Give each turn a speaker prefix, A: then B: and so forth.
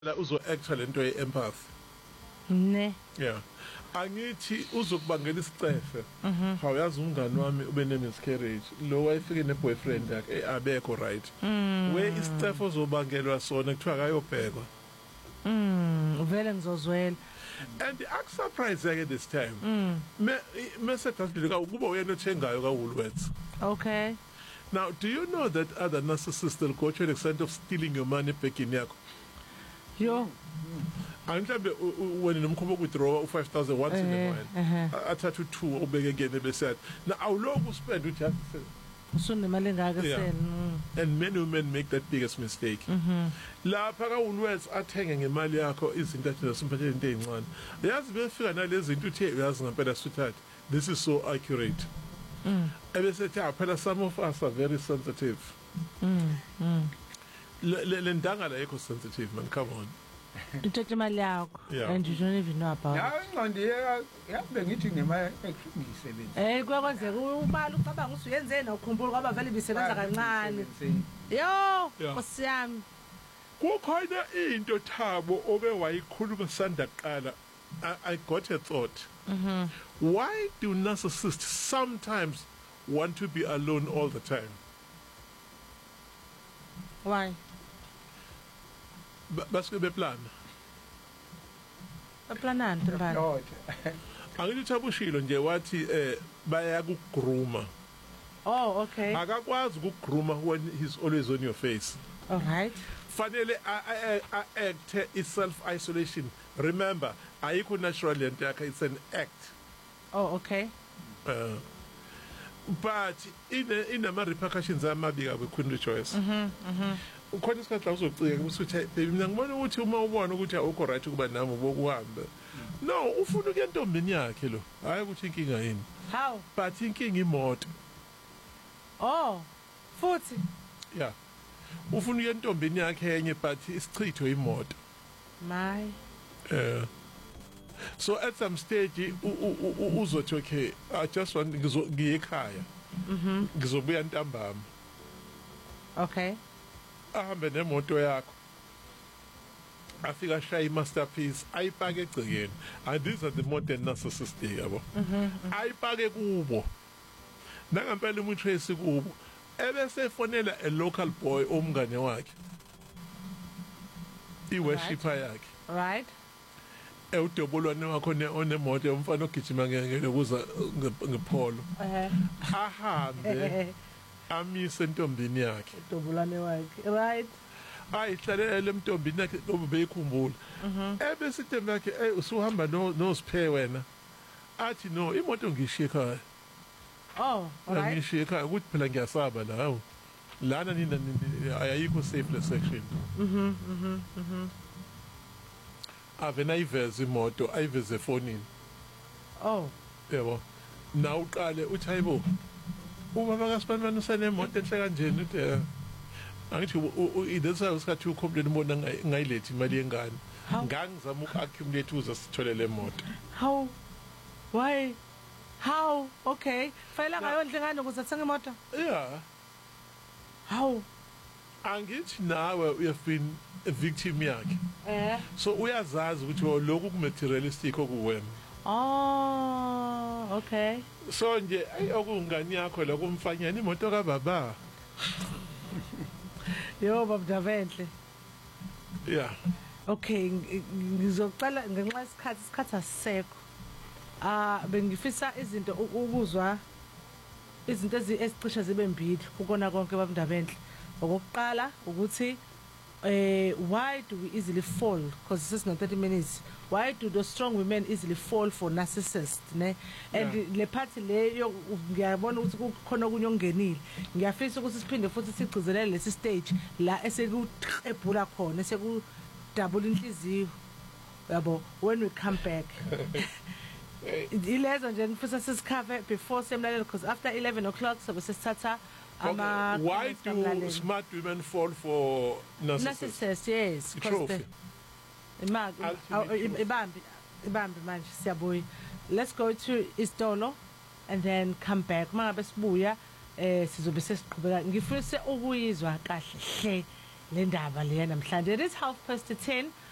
A: la uzo actually into ye-empath
B: ne
A: yeah angithi uzokubangela isicefe awuyazi umngani wami ube ne-miscarriage lo wayefike ne-boyfriend yakhe abekho right we isicefe ozobangelwa sona kuthiwa akayobhekwa
B: vele ngizozwela
A: and akusurprise-ke this time mesedadilika kuba uyena othengayo ka-Woolworths.
B: okay
A: Now, do you know that other narcissists will go to the extent of stealing your money ebhegini yakho?
B: yo
A: Mhlawumbe wena nomkhumbulo withdraw u-5,000 once in a while athatha u2 ubeke kuyena bese yathi na awuloko uspend uthi
B: usunemali engaka sel
A: and many women make that biggest mistake. Lapha ka-Woolworths athenge ngemali yakho izinto athi nasimphathele into ezincane. Yazi befika nalezi zinto uthi uyazi ngempela sweetheart this is so accurate. Ebese ethi phela some of us are very sensitive. Le ndanga la ekho sensitive man, come on.
B: uthatha imali yakho
A: Yeah.
B: and you don't even know about it.
C: Ngqondi yabe ngithi ngema ngisebenza.
B: Kuyakwenzeka umali ucabanga usuyenze na ukhumbula kwaba vele bisebenza kancane. Yo,
A: Yeah.
B: Nkosiyami.
A: Kukhona into Thabo oke wayikhuluma sanda qala. I got a thought. Why do narcissists sometimes want to be alone all the time?
B: Why?
A: Baske beplan.
B: Baplanani timbali.
A: Angithi Thabushilo nje wathi baya kugrooma.
B: Oh, okay.
A: Akakwazi ukugrooma when he's always on your face.
B: All right.
A: Fanele act is self isolation. Remember, ayikho natural lento yakhe, it's an act.
B: Oh, okay.
A: But in ama repercussions amabi kabe Queen Rejoice. Ukhona isikhathi la uzocika ukuthi baby mina ngibona ukuthi uma ubona ukuthi awukho right kuba nami bokuhamba. No, ufuna ukuya entombini yakhe lo. Hayi ukuthi inkinga yini.
B: How?
A: But inkinga imoto.
B: Oh, futhi.
A: Yeah. Ufuna ukuya entombini yakhe enye but isichitho imoto.
B: My.
A: So at some stage uzothi okay I just want ngiye ekhaya ngizobuya ntambama
B: Okay.
A: ahambe nemoto yakho afika shaya masterpiece ayipake egcekeni and these are the modern narcissists yabo ayipake kubo nangempela umuntu esikubo ebese fonela a local boy omngane wakhe iworshipper yakhe
B: Right.
A: Udobolwane wakho onemoto yomfana ogijima ngeke kuza ngepholo ahambe amise entombini yakhe
B: Dobulane wakhe. Right.
A: ayihlalele emntombini yakhe ngoba beyikhumbula ebese itembe yakhe usuhamba nosiphe wena athi no imoto ngishiye ekhaya
B: Oh, all right.
A: ngishiye ekhaya ukuthi phela ngiyasaba la hawu lana nina ayikho safe le section ave nayiveze imoto ayiveze efonini
B: Oh.
A: yebo na uqale uthi hayibo ubaba kaSibanibani usenemoto enhle kanjeni uthi angithi idesa usikhathi ucomplain ubona ngayilethi imali yengane ngangizama uku-accumulate uze sithole le moto.
B: How? Why? How? Okay. Fayela ngayondla ngane ukuze athenga imoto.
A: Yeah,
B: How?
A: angithi nawe you have been a victim yakhe so uyazazi ukuthi lokhu kumaterialistic okuwena.
B: Oh, okay.
A: So nje okungani yakho la kumfanyana imoto kababa.
B: Yo babdavenhle.
A: Yeah.
B: Okay, ngizocela ngenxa isikhathi asisekho. Bengifisa izinto ukuzwa izinto ezicisha zibe mbili ukona konke babdavenhle. Okokuqala ukuthi why do we easily fall, because this is not 30 minutes, why do those strong women easily fall for narcissists ne and le party leyo ngiyabona ukuthi kukhona okunye ongenile ngiyafisa ukuthi siphinde futhi sigcizelele lesi stage la esekuqebhula khona eseku double inhliziyo yabo when we come back ilezo nje ngifisa sisikhave before semlalelo because after 11 o'clock sobe sesithatha
A: why do smart women fall for narcissists?
B: Yes,
A: Trophy.
B: Ibambi manje siyabuya. Let's go to Isdolo and then come back. Mangabe sibuya sizobe sesiqhubeka ngifisa ukuyizwa kahle hle le ndaba le namhlanje. It is 10:30